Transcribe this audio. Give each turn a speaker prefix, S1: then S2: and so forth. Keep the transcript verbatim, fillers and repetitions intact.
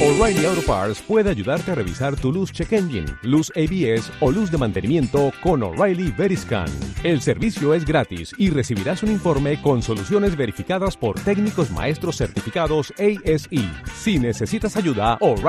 S1: O'Reilly Auto Parts puede ayudarte a revisar tu luz check engine, luz A B S o luz de mantenimiento con O'Reilly Veriscan. El servicio es gratis y recibirás un informe con soluciones verificadas por técnicos maestros certificados A S E. Si necesitas ayuda, O'Reilly